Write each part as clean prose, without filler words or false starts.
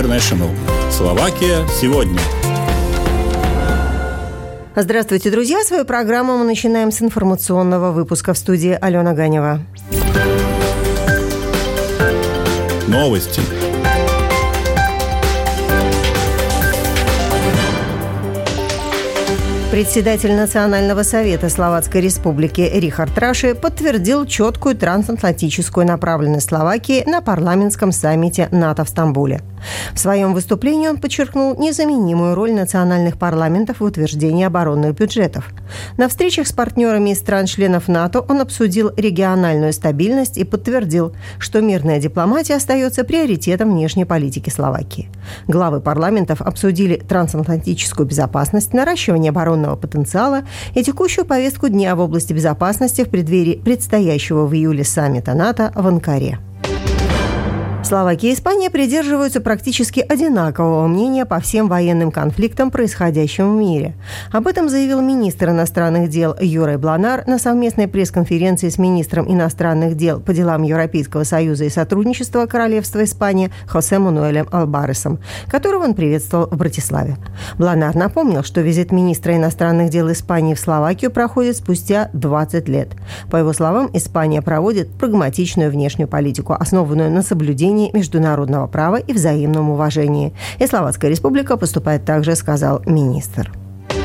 International. Словакия сегодня. Здравствуйте, друзья! Свою программу мы начинаем с информационного выпуска. В студии Алена Ганева. Новости. Председатель Национального совета Словацкой Республики Рихард Раши подтвердил четкую трансатлантическую направленность Словакии на парламентском саммите НАТО в Стамбуле. В своем выступлении он подчеркнул незаменимую роль национальных парламентов в утверждении оборонных бюджетов. На встречах с партнерами из стран-членов НАТО он обсудил региональную стабильность и подтвердил, что мирная дипломатия остается приоритетом внешней политики Словакии. Главы парламентов обсудили трансатлантическую безопасность, наращивание оборонного потенциала и текущую повестку дня в области безопасности в преддверии предстоящего в июле саммита НАТО в Анкаре. Словакия и Испания придерживаются практически одинакового мнения по всем военным конфликтам, происходящим в мире. Об этом заявил министр иностранных дел Юрай Бланар на совместной пресс-конференции с министром иностранных дел по делам Европейского союза и сотрудничества Королевства Испания Хосе Мануэлем Албаресом, которого он приветствовал в Братиславе. Бланар напомнил, что визит министра иностранных дел Испании в Словакию проходит спустя 20 лет. По его словам, Испания проводит прагматичную внешнюю политику, основанную на соблюдении международного права и взаимном уважении. И Словацкая республика поступает так же, сказал министр.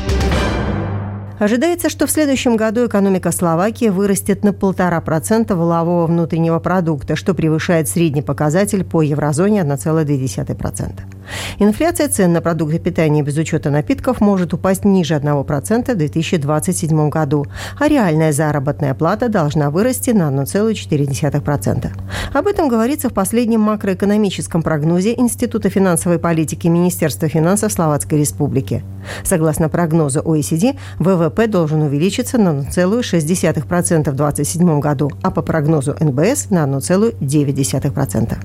Ожидается, что в следующем году экономика Словакии вырастет на 1,5% валового внутреннего продукта, что превышает средний показатель по еврозоне 1,2%. Инфляция цен на продукты питания без учета напитков может упасть ниже 1% в 2027 году, а реальная заработная плата должна вырасти на 1,4%. Об этом говорится в последнем макроэкономическом прогнозе Института финансовой политики Министерства финансов Словацкой Республики. Согласно прогнозу OECD, ВВП должен увеличиться на 0,6% в 2027 году, а по прогнозу НБС на 1,9%.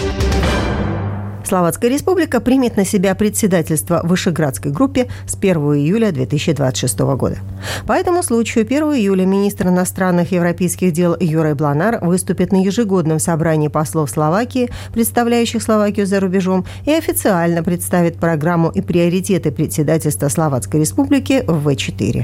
Словацкая республика примет на себя председательство в Вышеградской группе с 1 июля 2026 года. По этому случаю 1 июля министр иностранных европейских дел Юрай Бланар выступит на ежегодном собрании послов Словакии, представляющих Словакию за рубежом, и официально представит программу и приоритеты председательства Словацкой республики в В4.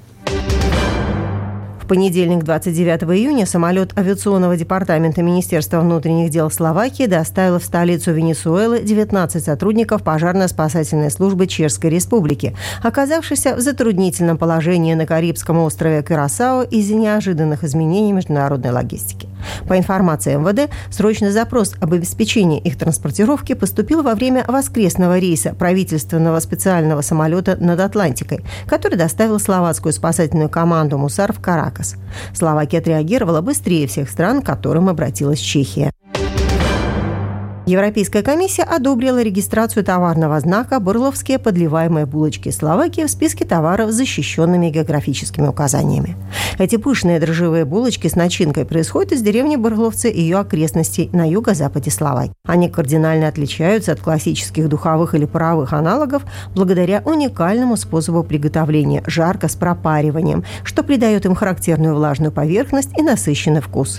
В понедельник, 29 июня, самолет авиационного департамента Министерства внутренних дел Словакии доставил в столицу Венесуэлы 19 сотрудников пожарно-спасательной службы Чешской Республики, оказавшихся в затруднительном положении на Карибском острове Кюрасао из-за неожиданных изменений международной логистики. По информации МВД, срочный запрос об обеспечении их транспортировки поступил во время воскресного рейса правительственного специального самолета над Атлантикой, который доставил словацкую спасательную команду «Мусар» в Каракас. Словакия отреагировала быстрее всех стран, к которым обратилась Чехия. Европейская комиссия одобрила регистрацию товарного знака «Борловские подливаемые булочки Словакии» в списке товаров с защищенными географическими указаниями. Эти пышные дрожжевые булочки с начинкой происходят из деревни Борловцы и ее окрестностей на юго-западе Словакии. Они кардинально отличаются от классических духовых или паровых аналогов благодаря уникальному способу приготовления – жарко с пропариванием, что придает им характерную влажную поверхность и насыщенный вкус.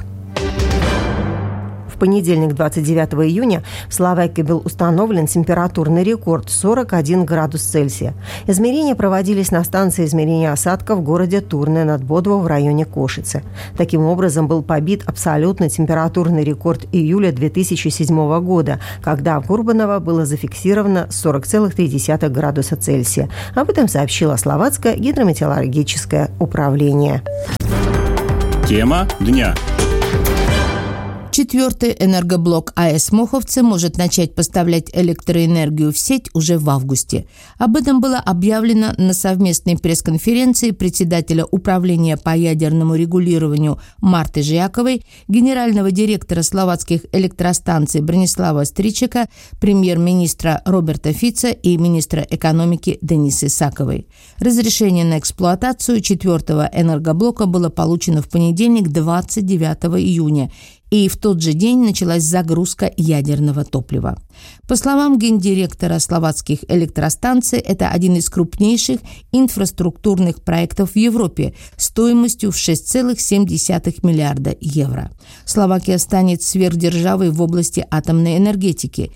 В понедельник, 29 июня, в Словакии был установлен температурный рекорд – 41 градус Цельсия. Измерения проводились на станции измерения осадков в городе Турне над Бодво в районе Кошице. Таким образом, был побит абсолютный температурный рекорд июля 2007 года, когда в Курбаново было зафиксировано 40,3 градуса Цельсия. Об этом сообщило Словацкое гидрометеорологическое управление. Тема дня. Четвертый энергоблок АЭС Моховцы может начать поставлять электроэнергию в сеть уже в августе. Об этом было объявлено на совместной пресс-конференции председателя управления по ядерному регулированию Марты Жияковой, генерального директора словацких электростанций Бронислава Стричека, премьер-министра Роберта Фица и министра экономики Денисы Саковой. Разрешение на эксплуатацию четвертого энергоблока было получено в понедельник, 29 июня, и в тот же день началась загрузка ядерного топлива. По словам гендиректора словацких электростанций, это один из крупнейших инфраструктурных проектов в Европе стоимостью в 6,7 миллиарда евро. Словакия станет сверхдержавой в области атомной энергетики.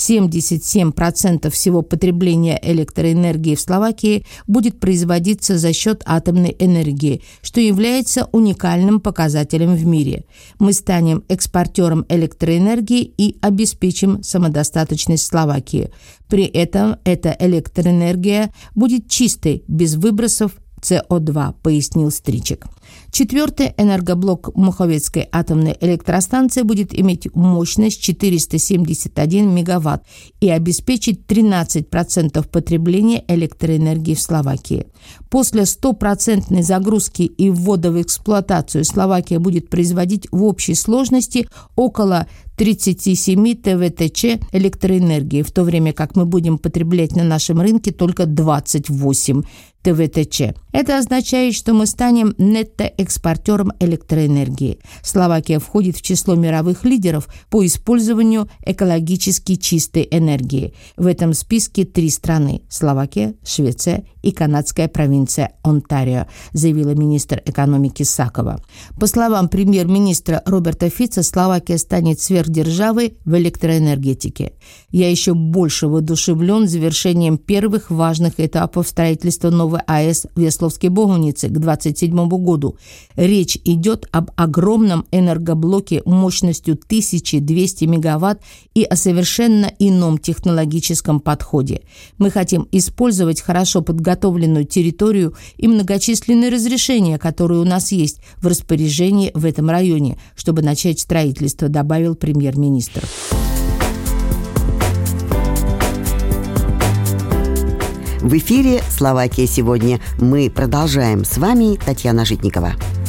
77% всего потребления электроэнергии в Словакии будет производиться за счет атомной энергии, что является уникальным показателем в мире. Мы станем экспортером электроэнергии и обеспечим самодостаточность Словакии. При этом эта электроэнергия будет чистой, без выбросов СО2, пояснил Стричек. 4-й энергоблок Муховецкой атомной электростанции будет иметь мощность 471 мегаватт и обеспечить 13% потребления электроэнергии в Словакии. После 100% загрузки и ввода в эксплуатацию Словакия будет производить в общей сложности около 37 ТВТЧ электроэнергии, в то время как мы будем потреблять на нашем рынке только 28 ТВТЧ. Это означает, что мы станем нетто-экспортером электроэнергии. Словакия входит в число мировых лидеров по использованию экологически чистой энергии. В этом списке 3 страны – Словакия, Швеция и канадская провинция Онтарио, заявила министр экономики Сакова. По словам премьер-министра Роберта Фица, Словакия станет сверхдержавой в электроэнергетике. Я еще больше воодушевлен завершением первых важных этапов строительства новой АЭС в Весловской Богунице к 2027 году. Речь идет об огромном энергоблоке мощностью 1200 мегаватт и о совершенно ином технологическом подходе. Мы хотим использовать хорошо подготовленную территорию и многочисленные разрешения, которые у нас есть в распоряжении в этом районе, чтобы начать строительство, добавил премьер-министр. В эфире «Словакия сегодня». Мы продолжаем. С вами Татьяна Житникова.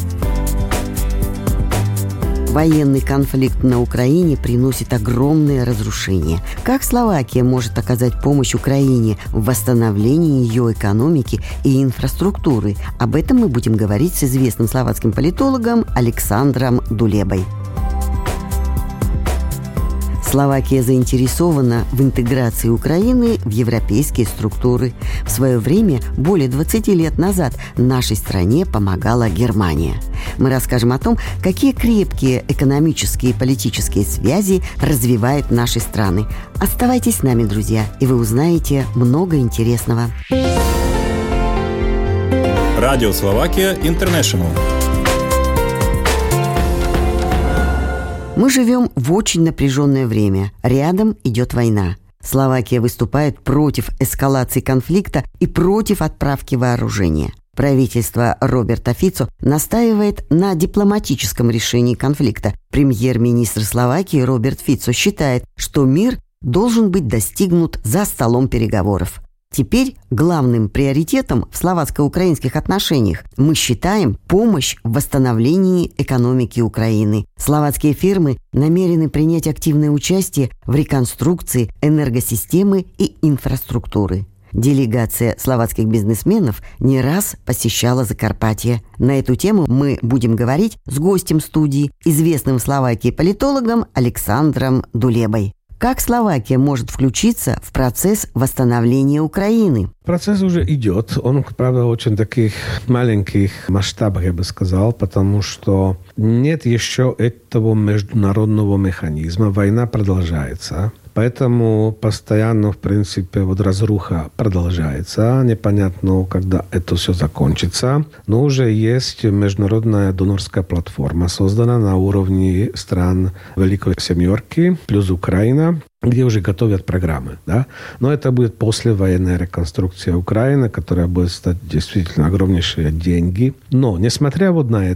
Военный конфликт на Украине приносит огромные разрушения. Как Словакия может оказать помощь Украине в восстановлении ее экономики и инфраструктуры? Об этом мы будем говорить с известным словацким политологом Александром Дулебой. Словакия заинтересована в интеграции Украины в европейские структуры. В свое время, более 20 лет назад, нашей стране помогала Германия. Мы расскажем о том, какие крепкие экономические и политические связи развивают наши страны. Оставайтесь с нами, друзья, и вы узнаете много интересного. Радио Словакия Интернешнл. Мы живем в очень напряженное время. Рядом идет война. Словакия выступает против эскалации конфликта и против отправки вооружения. Правительство Роберта Фицо настаивает на дипломатическом решении конфликта. Премьер-министр Словакии Роберт Фицо считает, что мир должен быть достигнут за столом переговоров. Теперь главным приоритетом в словацко-украинских отношениях мы считаем помощь в восстановлении экономики Украины. Словацкие фирмы намерены принять активное участие в реконструкции энергосистемы и инфраструктуры. Делегация словацких бизнесменов не раз посещала Закарпатье. На эту тему мы будем говорить с гостем студии, известным в Словакии политологом Александром Дулебой. Как Словакия может включиться в процесс восстановления Украины? Процесс уже идет. Он, правда, очень таких маленьких масштабах, я бы сказал, потому что нет еще этого международного механизма. Война продолжается. Поэтому постоянно, в принципе, разруха продолжается. Непонятно, когда это все закончится. Но уже есть международная донорская платформа, создана на уровне стран Великой Семерки, плюс Украина, где уже готовят программы. Да? Но это будет послевоенная реконструкция Украины, которая будет стоить действительно огромнейшие деньги. Но, несмотря на это,